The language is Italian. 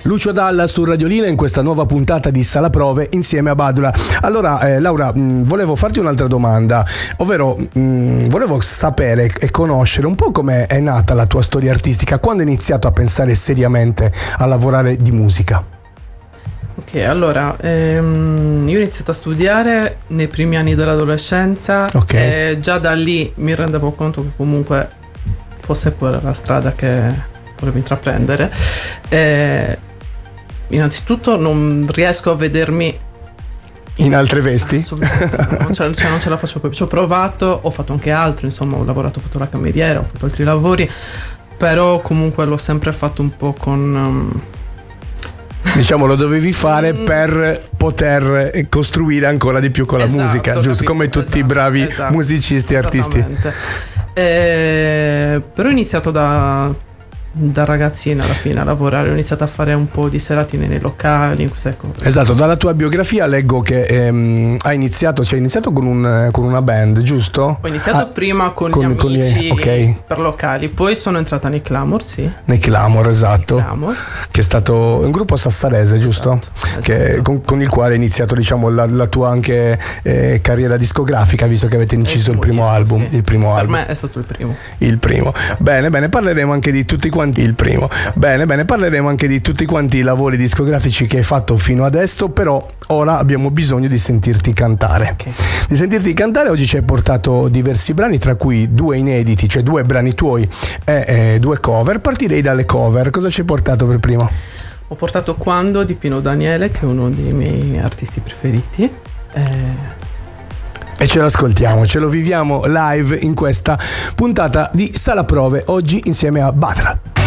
Lucio Dalla su Radiolina in questa nuova puntata di Sala Prove insieme a Badula. Allora Laura, volevo farti un'altra domanda, ovvero volevo sapere e conoscere un po' come è nata la tua storia artistica, quando hai iniziato a pensare seriamente a lavorare di musica. Ok, allora io ho iniziato a studiare nei primi anni dell'adolescenza, e già da lì mi rendevo conto che comunque fosse quella la strada che volevo intraprendere. Innanzitutto non riesco a vedermi in altre vesti? Non ce la faccio proprio. Ci ho provato, ho fatto anche altro, insomma ho lavorato, ho fatto la cameriera, ho fatto altri lavori, però comunque l'ho sempre fatto un po' con... Diciamo lo dovevi fare per poter costruire ancora di più con la musica, giusto? Capito, come tutti i bravi musicisti e artisti. Però ho iniziato da ragazzina alla fine a lavorare, ho iniziato a fare un po' di seratine nei locali, queste cose. Esatto, dalla tua biografia leggo che hai iniziato con una band, giusto? Ho iniziato prima con gli amici per locali, poi sono entrata nei Clamor, sì. Nei Clamor, esatto. Clamor. Che è stato un gruppo sassarese, giusto? Esatto. Che, con il quale hai iniziato, diciamo, la tua anche carriera discografica, visto che avete inciso il primo album. Sì. Il primo album. Per me è stato il primo. Il primo. Bene, parleremo anche di tutti il primo. Bene, parleremo anche di tutti quanti i lavori discografici che hai fatto fino adesso, però ora abbiamo bisogno di sentirti cantare. Di sentirti cantare. Oggi ci hai portato diversi brani, tra cui 2 inediti, cioè 2 brani tuoi e 2 cover. Partirei dalle cover. Cosa ci hai portato per primo? Ho portato Quando di Pino Daniele, che è uno dei miei artisti preferiti. E ce lo ascoltiamo, ce lo viviamo live in questa puntata di Sala Prove, oggi insieme a Badla.